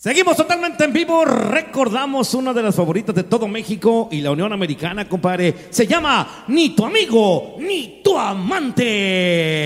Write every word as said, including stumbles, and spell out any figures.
Seguimos totalmente en vivo. Recordamos una de las favoritas de todo México y la Unión Americana, compadre. Se llama Ni tu amigo, ni tu amante.